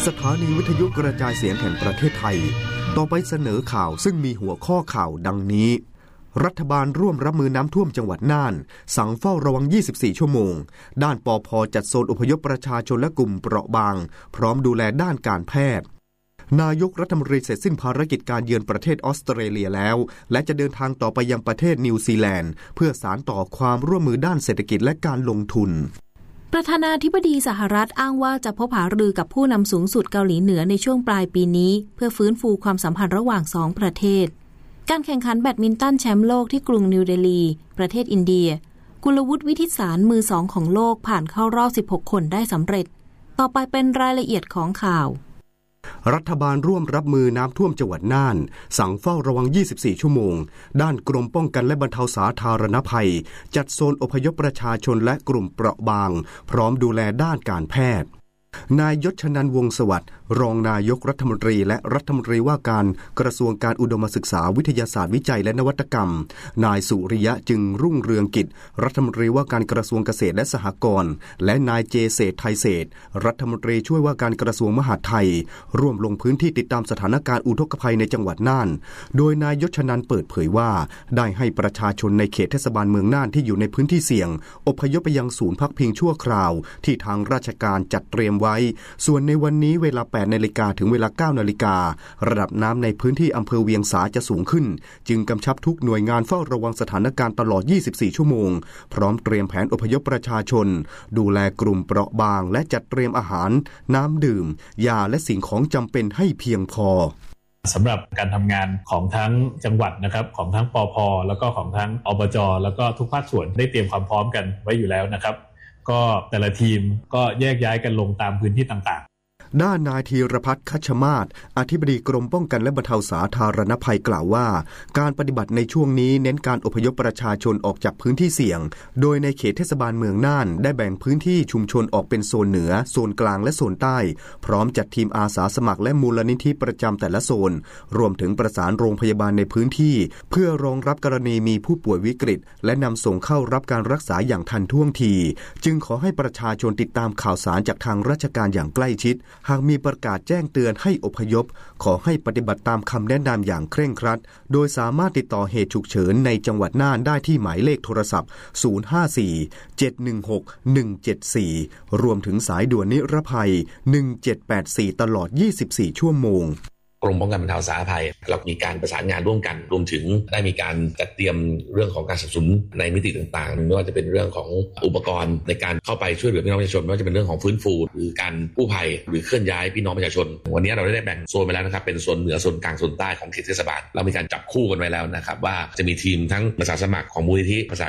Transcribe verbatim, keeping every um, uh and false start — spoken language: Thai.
สถานีวิทยุกระจายเสียงแห่งประเทศไทยต่อไปเสนอข่าวซึ่งมีหัวข้อข่าวดังนี้รัฐบาลร่วมรับมือน้ำท่วมจังหวัดน่านสั่งเฝ้าระวังยี่สิบสี่ชั่วโมงด้านปภ.จัดโซนอพยพประชาชนและกลุ่มเปราะบางพร้อมดูแลด้านการแพทย์นายกรัฐมนตรีเสร็จสิ้นภารกิจการเยือนประเทศออสเตรเลียแล้วและจะเดินทางต่อไปยังประเทศนิวซีแลนด์เพื่อสานต่อความร่วมมือด้านเศรษฐกิจและการลงทุนประธานาธิบดีสหรัฐอ้างว่าจะพบหารือกับผู้นำสูงสุดเกาหลีเหนือในช่วงปลายปีนี้เพื่อฟื้นฟูความสัมพันธ์ระหว่างสองประเทศการแข่งขันแบดมินตันแชมป์โลกที่กรุงนิวเดลีประเทศอินเดียกุลวุฒิวิทิตสารมือสองของโลกผ่านเข้ารอบสิบหกคนได้สำเร็จต่อไปเป็นรายละเอียดของข่าวรัฐบาลร่วมรับมือน้ำท่วมจังหวัดน่านสั่งเฝ้าระวังยี่สิบสี่ชั่วโมงด้านกรมป้องกันและบรรเทาสาธารณภัยจัดโซนอพยพประชาชนและกลุ่มเปราะบางพร้อมดูแลด้านการแพทย์นายยศชนันท์วงศ์สวัสดิ์รองนายกรัฐมนตรีและรัฐมนตรีว่าการกระทรวงการอุดมศึกษาวิทยาศาสตร์วิจัยและนวัตกรรมนายสุริยะจึงรุ่งเรืองกิจรัฐมนตรีว่าการกระทรวงเกษตรและสหกรณ์และนายเจเศรษฐ์ไทยเศรษฐ์รัฐมนตรีช่วยว่าการกระทรวงมหาดไทยร่วมลงพื้นที่ติดตามสถานการณ์อุทกภัยในจังหวัดน่านโดยนายยศชนันท์เปิดเผยว่าได้ให้ประชาชนในเขตเทศบาลเมืองน่านที่อยู่ในพื้นที่เสี่ยงอพยพไปยังศูนย์พักพิงชั่วคราวที่ทางราชการจัดเตรียมไว้ส่วนในวันนี้เวลา แปดนาฬิกา ถึงเวลา เก้านาฬิการะดับน้ำในพื้นที่อำเภอเวียงสาจะสูงขึ้นจึงกำชับทุกหน่วยงานเฝ้าระวังสถานการณ์ตลอดยี่สิบสี่ชั่วโมงพร้อมเตรียมแผนอพยพประชาชนดูแลกลุ่มเปราะบางและจัดเตรียมอาหารน้ำดื่มยาและสิ่งของจำเป็นให้เพียงพอสำหรับการทำงานของทั้งจังหวัดนะครับของทั้งปภ.แล้วก็ของทั้งอบจ.แล้วก็ทุกภาคส่วนได้เตรียมความพร้อมกันไว้อยู่แล้วนะครับก็แต่ละทีมก็แยกย้ายกันลงตามพื้นที่ต่างๆด้านนายธีรพัฒน์คัชมาศอธิบดีกรมป้องกันและบรรเทาสาธารณภัยกล่าวว่าการปฏิบัติในช่วงนี้เน้นการอพยพประชาชนออกจากพื้นที่เสี่ยงโดยในเขตเทศบาลเมืองน่านได้แบ่งพื้นที่ชุมชนออกเป็นโซนเหนือโซนกลางและโซนใต้พร้อมจัดทีมอาสาสมัครและมูลนิธิประจำแต่ละโซนรวมถึงประสานโรงพยาบาลในพื้นที่เพื่อรองรับกรณีมีผู้ป่วยวิกฤตและนำส่งเข้ารับการรักษาอย่างทันท่วงทีจึงขอให้ประชาชนติดตามข่าวสารจากทางราชการอย่างใกล้ชิดหากมีประกาศแจ้งเตือนให้อพยพขอให้ปฏิบัติตามคำแนะนำอย่างเคร่งครัดโดยสามารถติดต่อเหตุฉุกเฉินในจังหวัดน่านได้ที่หมายเลขโทรศัพท์ศูนย์ ห้า สี่ เจ็ด หนึ่ง หก หนึ่ง เจ็ด สี่รวมถึงสายด่วนนิรภัยหนึ่ง เจ็ด แปด สี่ตลอดยี่สิบสี่ชั่วโมงกรมป้องกันบรรเทาสาธารณภัยเรามีการประสานงานร่วมกันรวมถึงได้มีการจัดเตรียมเรื่องของการสนับสนุนในมิติต่างๆไม่ว่าจะเป็นเรื่องของอุปกรณ์ในการเข้าไปช่วยเหลือพี่น้องประชาชนไม่ว่าจะเป็นเรื่องของฟื้นฟูหรือการกู้ภัยหรือเคลื่อนย้ายพี่น้องประชาชนวันนี้เราได้แบ่งโซนไปแล้วนะครับเป็นโซนเหนือโซนกลางโซนใต้ของเขตเทศบาลเรามีการจับคู่กันไว้แล้วนะครับว่าจะมีทีมทั้งอาสาสมัครของมูลนิธิประสาน